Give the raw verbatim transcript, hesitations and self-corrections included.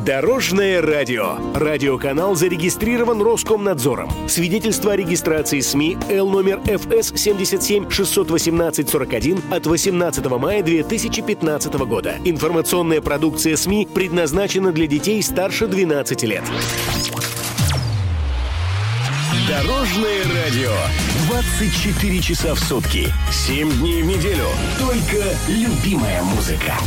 Дорожное радио. Радиоканал зарегистрирован Роскомнадзором. Свидетельство о регистрации СМИ Л номер эф эс семьдесят семь шестьсот восемнадцать сорок один от восемнадцатого мая две тысячи пятнадцатого года. Информационная продукция СМИ предназначена для детей старше двенадцати лет. Дорожное радио. двадцать четыре часа в сутки. семь дней в неделю. Только любимая музыка.